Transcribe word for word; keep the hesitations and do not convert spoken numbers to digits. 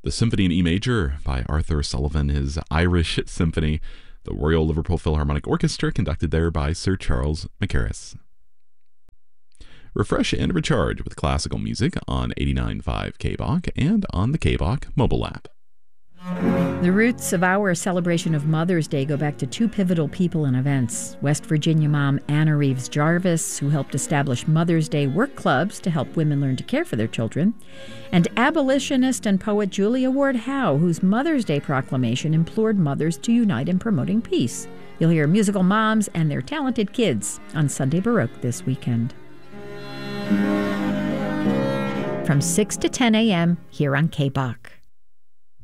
The Symphony in E Major by Arthur Sullivan is Irish Symphony, the Royal Liverpool Philharmonic Orchestra, conducted there by Sir Charles Mackerras. Refresh and recharge with classical music on eighty-nine point five K B O C and on the K B O C mobile app. The roots of our celebration of Mother's Day go back to two pivotal people and events. West Virginia mom Anna Reeves Jarvis, who helped establish Mother's Day work clubs to help women learn to care for their children, and abolitionist and poet Julia Ward Howe, whose Mother's Day proclamation implored mothers to unite in promoting peace. You'll hear musical moms and their talented kids on Sunday Baroque this weekend. From six to ten a.m. here on K B O C.